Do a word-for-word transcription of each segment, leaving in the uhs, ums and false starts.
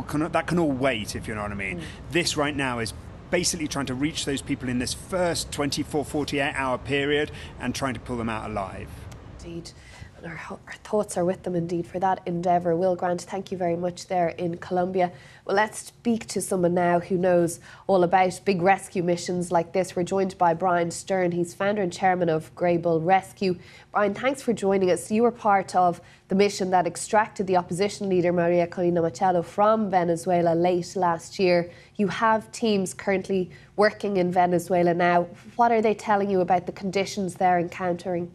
can, that can all wait, if you know what I mean. Mm. This right now is basically trying to reach those people in this first twenty-four, forty-eight hour period and trying to pull them out alive. Indeed. And our, our thoughts are with them indeed for that endeavour. Will Grant, thank you very much there in Colombia. Well, let's speak to someone now who knows all about big rescue missions like this. We're joined by Brian Stern. He's founder and chairman of Greybull Rescue. Brian, thanks for joining us. You were part of the mission that extracted the opposition leader Maria Corina Machado from Venezuela late last year. You have teams currently working in Venezuela now. What are they telling you about the conditions they're encountering?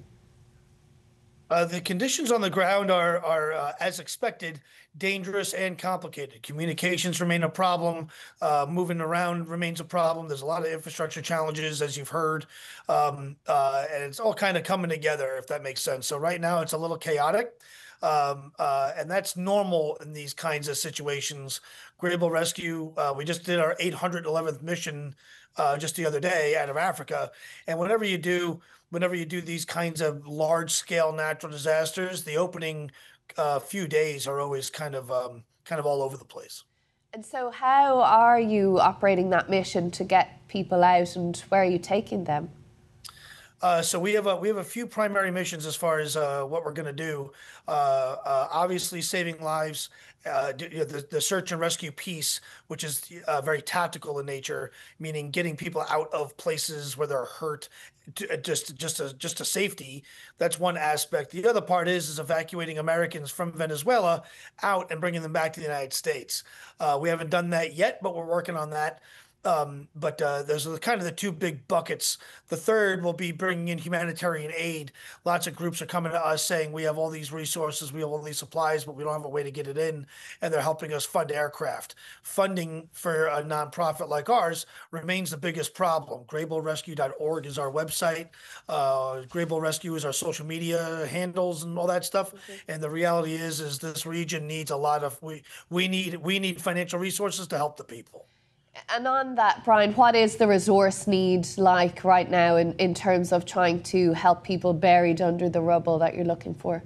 Uh, the conditions on the ground are, are uh, as expected, dangerous and complicated. Communications remain a problem. Uh, moving around remains a problem. There's a lot of infrastructure challenges, as you've heard. Um, uh, and it's all kind of coming together, if that makes sense. So right now it's a little chaotic. Um, uh, and that's normal in these kinds of situations. Greybull Rescue, uh, we just did our eight hundred eleventh mission uh, just the other day out of Africa. And whenever you do, whenever you do these kinds of large-scale natural disasters, the opening uh, few days are always kind of um, kind of all over the place. And so, how are you operating that mission to get people out, and where are you taking them? Uh, so we have a we have a few primary missions as far as uh, what we're going to do. Uh, uh, obviously, saving lives, uh, the, the search and rescue piece, which is uh, very tactical in nature, meaning getting people out of places where they're hurt, to, just just a just a safety. That's one aspect. The other part is is evacuating Americans from Venezuela out and bringing them back to the United States. Uh, we haven't done that yet, but we're working on that. Um, but uh, those are kind of the two big buckets. The third will be bringing in humanitarian aid. Lots of groups are coming to us saying we have all these resources, we have all these supplies, but we don't have a way to get it in, and they're helping us fund aircraft. Funding for a nonprofit like ours remains the biggest problem. greybull rescue dot org is our website. Uh, Greybull Rescue is our social media handles and all that stuff. Okay. And the reality is, is this region needs a lot of we we need we need financial resources to help the people. And on that, Brian, what is the resource need like right now in, in terms of trying to help people buried under the rubble that you're looking for?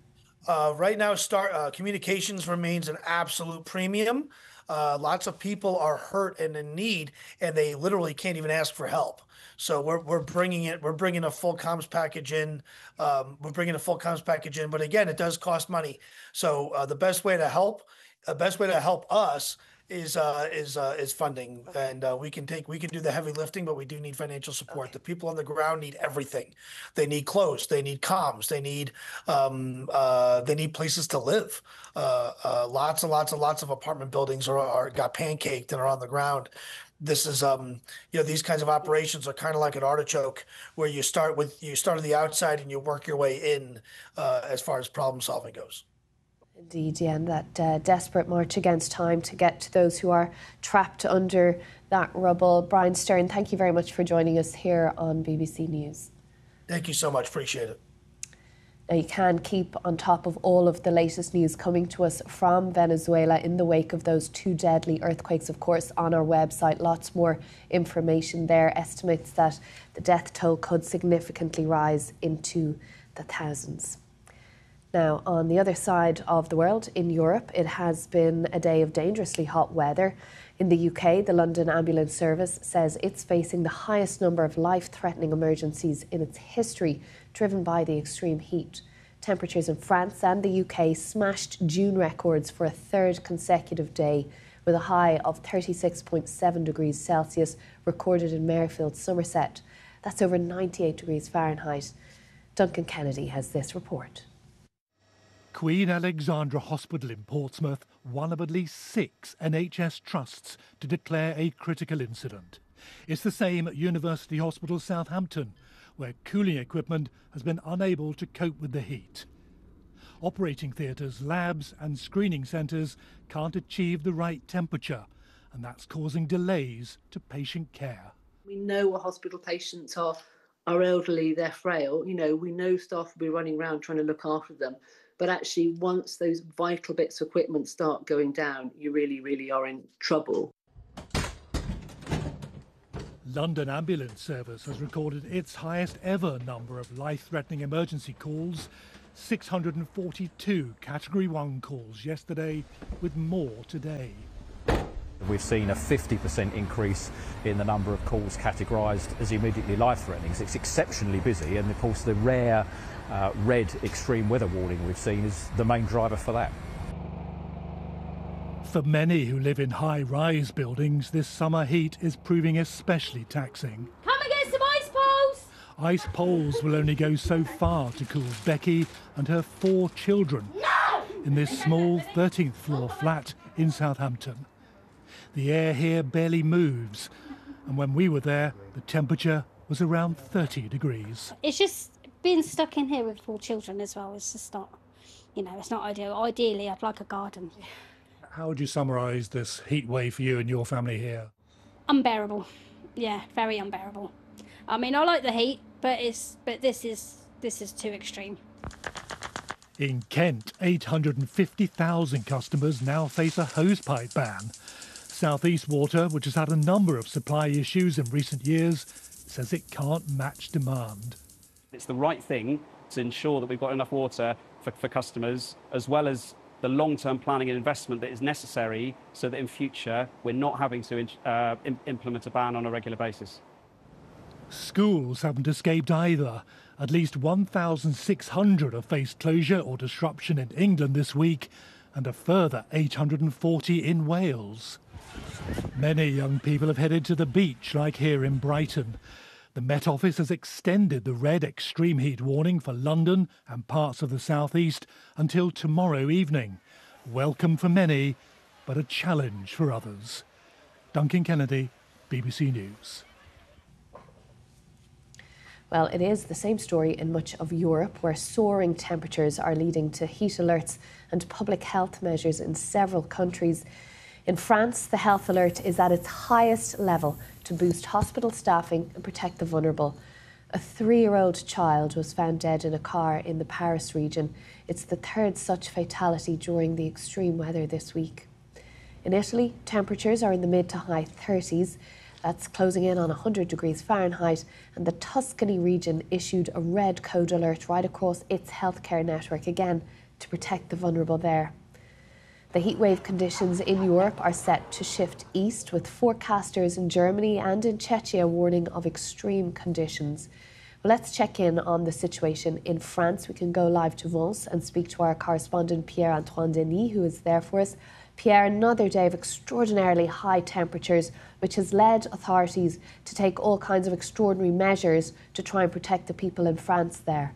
Uh, right now, start, uh, communications remains an absolute premium. Uh, lots of people are hurt and in need, and they literally can't even ask for help. So we're we're bringing it. We're bringing a full comms package in. Um, we're bringing a full comms package in, but again, it does cost money. So uh, the best way to help, the best way to help us. is uh, is uh, is funding, and uh, we can take we can do the heavy lifting, but we do need financial support. Okay. The people on the ground need everything. They need clothes, they need comms, they need um, uh, they need places to live. Uh, uh, lots and lots and lots of apartment buildings are, are got pancaked and are on the ground. This is um you know these kinds of operations are kind of like an artichoke, where you start with you start on the outside and you work your way in uh, as far as problem solving goes. Indeed, yeah, and that uh, desperate march against time to get to those who are trapped under that rubble. Brian Stern, thank you very much for joining us here on B B C News. Thank you so much. Appreciate it. Now, you can keep on top of all of the latest news coming to us from Venezuela in the wake of those two deadly earthquakes, of course, on our website. Lots more information there. Estimates that the death toll could significantly rise into the thousands. Now, on the other side of the world, in Europe, it has been a day of dangerously hot weather. In the U K, the London Ambulance Service says it's facing the highest number of life-threatening emergencies in its history, driven by the extreme heat. Temperatures in France and the U K smashed June records for a third consecutive day, with a high of thirty-six point seven degrees Celsius recorded in Marefield, Somerset. That's over ninety-eight degrees Fahrenheit. Duncan Kennedy has this report. Queen Alexandra Hospital in Portsmouth, one of at least six N H S trusts to declare a critical incident. It's the same at University Hospital Southampton, where cooling equipment has been unable to cope with the heat. Operating theatres, labs and screening centres can't achieve the right temperature, and that's causing delays to patient care. We know our hospital patients are, are elderly, they're frail. You know, we know staff will be running around trying to look after them. But actually, once those vital bits of equipment start going down, you really, really are in trouble. London Ambulance Service has recorded its highest ever number of life-threatening emergency calls, six hundred forty-two Category one calls yesterday, with more today. We've seen a fifty percent increase in the number of calls categorised as immediately life-threatening. It's exceptionally busy, and of course the rare uh, red extreme weather warning we've seen is the main driver for that. For many who live in high-rise buildings, this summer heat is proving especially taxing. Come and get some ice poles! Ice poles will only go so far to cool Becky and her four children No! in this small thirteenth floor flat in Southampton. The air here barely moves, and when we were there, the temperature was around thirty degrees. It's just being stuck in here with four children as well. It's just not, you know, it's not ideal. Ideally, I'd like a garden. How would you summarise this heat wave for you and your family here? Unbearable. Yeah, very unbearable. I mean, I like the heat, but it's but this is this is too extreme. In Kent, eight hundred fifty thousand customers now face a hosepipe ban. South East Water, which has had a number of supply issues in recent years, says it can't match demand. It's the right thing to ensure that we've got enough water for, for customers, as well as the long-term planning and investment that is necessary so that in future we're not having to uh, im- implement a ban on a regular basis. Schools haven't escaped either. At least one thousand six hundred have faced closure or disruption in England this week, and a further eight hundred forty in Wales. Many young people have headed to the beach, like here in Brighton. The Met Office has extended the red extreme heat warning for London and parts of the southeast until tomorrow evening. Welcome for many, but a challenge for others. Duncan Kennedy, B B C News. Well, it is the same story in much of Europe, where soaring temperatures are leading to heat alerts and public health measures in several countries. In France, the health alert is at its highest level to boost hospital staffing and protect the vulnerable. A three-year-old child was found dead in a car in the Paris region. It's the third such fatality during the extreme weather this week. In Italy, temperatures are in the mid to high thirties. That's closing in on one hundred degrees Fahrenheit, and the Tuscany region issued a red code alert right across its healthcare network, again to protect the vulnerable there. The heatwave conditions in Europe are set to shift east, with forecasters in Germany and in Czechia warning of extreme conditions. Well, let's check in on the situation in France. We can go live to Vence and speak to our correspondent Pierre-Antoine Denis, who is there for us. Pierre, another day of extraordinarily high temperatures, which has led authorities to take all kinds of extraordinary measures to try and protect the people in France there.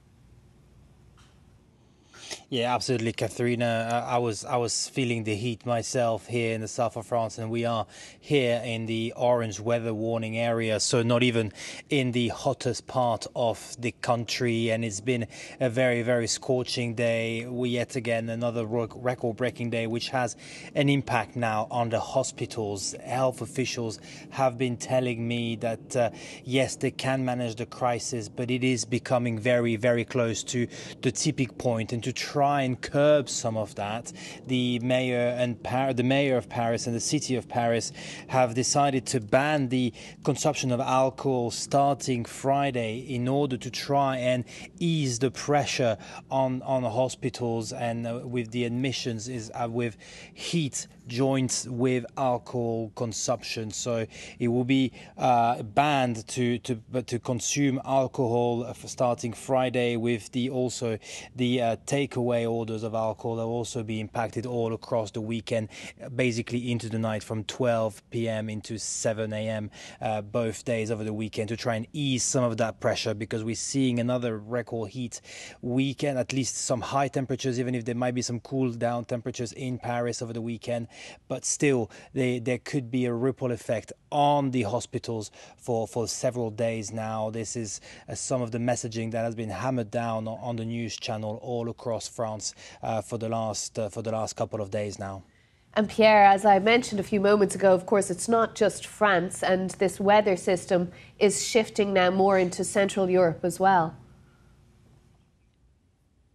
Yeah, absolutely, Katharina. I was I was feeling the heat myself here in the south of France, and we are here in the orange weather warning area, so not even in the hottest part of the country. And it's been a very, very scorching day. We yet again another record-breaking day, which has an impact now on the hospitals. Health officials have been telling me that uh, yes, they can manage the crisis, but it is becoming very, very close to the tipping point, and to try and curb some of that, the mayor and Par- the mayor of Paris and the city of Paris have decided to ban the consumption of alcohol starting Friday in order to try and ease the pressure on on hospitals, and uh, with the admissions is uh, with heat joined with alcohol consumption. So it will be uh, banned to to but to consume alcohol starting Friday, with the also the uh, takeaway orders of alcohol that will also be impacted all across the weekend, basically into the night from twelve p.m. into seven a.m. Uh, both days over the weekend, to try and ease some of that pressure, because we're seeing another record heat weekend, at least some high temperatures, even if there might be some cool down temperatures in Paris over the weekend. But still, they, there could be a ripple effect on the hospitals for, for several days now. This is uh, some of the messaging that has been hammered down on, on the news channel all across France uh, for the last uh, for the last couple of days now. And Pierre, as I mentioned a few moments ago, of course, it's not just France, and this weather system is shifting now more into Central Europe as well.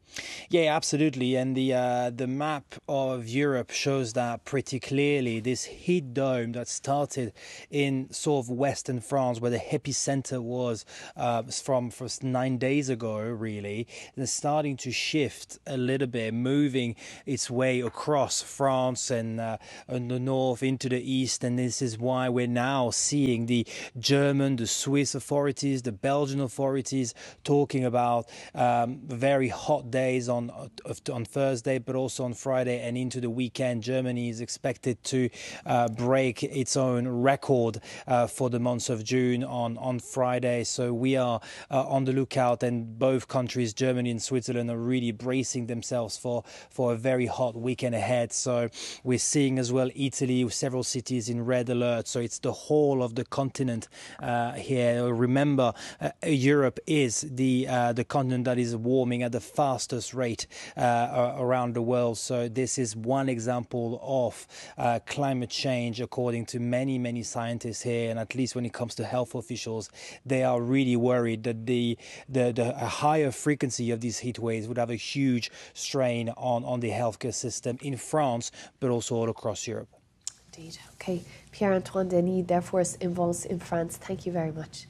Yeah, absolutely. And the uh, the map of Europe shows that pretty clearly. This heat dome that started in sort of western France, where the epicenter was uh, from, from nine days ago, really, and it's starting to shift a little bit, moving its way across France and uh, in the north into the east. And this is why we're now seeing the German, the Swiss authorities, the Belgian authorities talking about um, very hot days on on Thursday, but also on Friday and into the weekend. Germany is expected to uh, break its own record uh, for the month of June on, on Friday. So we are uh, on the lookout, and both countries, Germany and Switzerland, are really bracing themselves for, for a very hot weekend ahead. So we're seeing as well Italy, several cities in red alert. So it's the whole of the continent uh, here. Remember, uh, Europe is the, uh, the continent that is warming at the fastest rate Uh, around the world. So this is one example of uh, climate change, according to many, many scientists here. And at least when it comes to health officials, they are really worried that the, the, the a higher frequency of these heat waves would have a huge strain on, on the healthcare system in France, but also all across Europe. Indeed. Okay. Pierre-Antoine Denis, Air Force Involves in France. Thank you very much.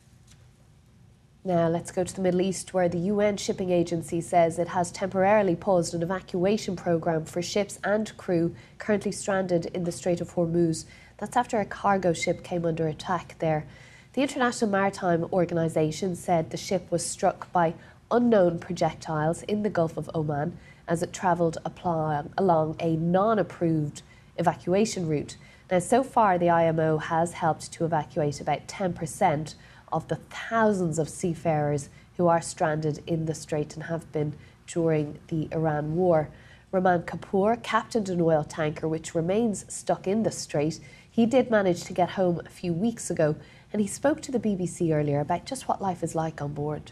Now, let's go to the Middle East, where the U N Shipping Agency says it has temporarily paused an evacuation programme for ships and crew currently stranded in the Strait of Hormuz. That's after a cargo ship came under attack there. The International Maritime Organization said the ship was struck by unknown projectiles in the Gulf of Oman as it travelled along a non-approved evacuation route. Now, so far, the I M O has helped to evacuate about ten percent of the thousands of seafarers who are stranded in the strait and have been during the Iran war. Rahman Kapoor captained an oil tanker which remains stuck in the strait. He did manage to get home a few weeks ago, and he spoke to the B B C earlier about just what life is like on board.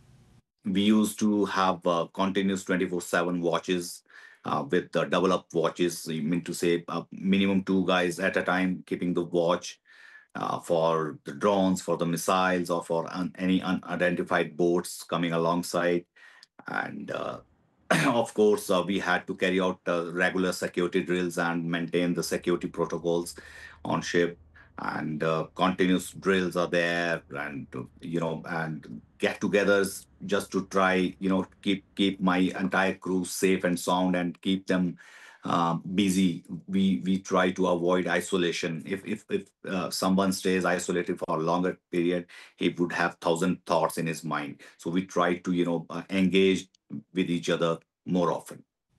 We used to have uh, continuous twenty-four seven watches uh, with uh, double up watches. You mean to say uh, minimum two guys at a time keeping the watch. Uh, for the drones, for the missiles, or for un- any unidentified boats coming alongside. And uh, of course, uh, we had to carry out uh, regular security drills and maintain the security protocols on ship. And uh, continuous drills are there, and you know, and get-togethers just to try, you know, keep keep my entire crew safe and sound and keep them Uh, busy. We we try to avoid isolation. If if if uh, someone stays isolated for a longer period, he would have thousand thoughts in his mind. So we try to you know uh, engage with each other more often.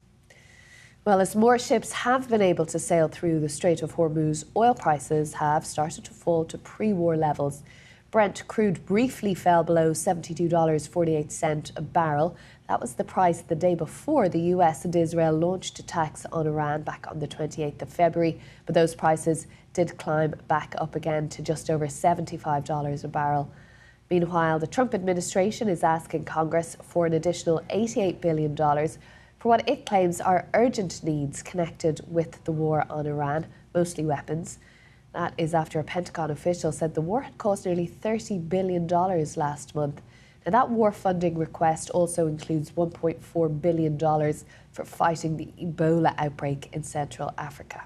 Well, as more ships have been able to sail through the Strait of Hormuz, oil prices have started to fall to pre-war levels. Brent crude briefly fell below seventy-two dollars and forty-eight cents a barrel. That was the price the day before the U S and Israel launched attacks on Iran back on the twenty-eighth of February. But those prices did climb back up again to just over seventy-five dollars a barrel. Meanwhile, the Trump administration is asking Congress for an additional eighty-eight billion dollars for what it claims are urgent needs connected with the war on Iran, mostly weapons. That is after a Pentagon official said the war had cost nearly thirty billion dollars last month. Now, that war funding request also includes one point four billion dollars for fighting the Ebola outbreak in Central Africa.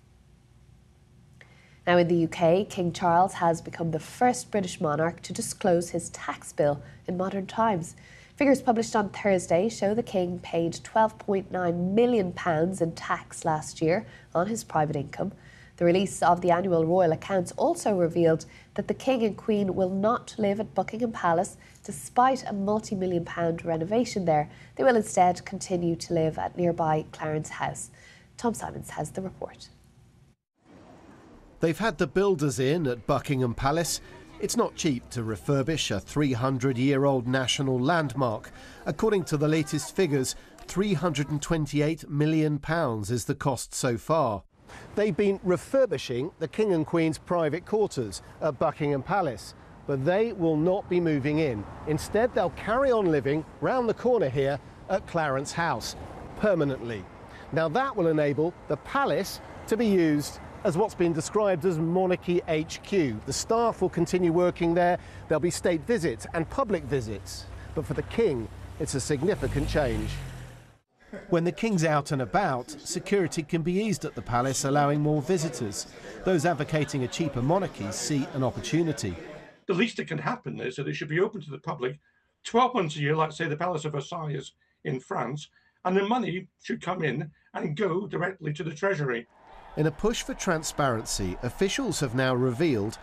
Now, in the U K, King Charles has become the first British monarch to disclose his tax bill in modern times. Figures published on Thursday show the King paid twelve point nine million pounds in tax last year on his private income. The release of the annual royal accounts also revealed that the King and Queen will not live at Buckingham Palace despite a multi-million pound renovation there. They will instead continue to live at nearby Clarence House. Tom Simons has the report. They've had the builders in at Buckingham Palace. It's not cheap to refurbish a three hundred year old national landmark. According to the latest figures, three hundred twenty-eight million pounds is the cost so far. They've been refurbishing the King and Queen's private quarters at Buckingham Palace, but they will not be moving in. Instead, they'll carry on living round the corner here at Clarence House, permanently. Now that will enable the palace to be used as what's been described as Monarchy H Q. The staff will continue working there. There'll be state visits and public visits. But for the King, it's a significant change. When the king's out and about, security can be eased at the palace, allowing more visitors. Those advocating a cheaper monarchy see an opportunity. The least that can happen is that it should be open to the public twelve months a year, like, say, the Palace of Versailles in France, and the money should come in and go directly to the Treasury. In a push for transparency, officials have now revealed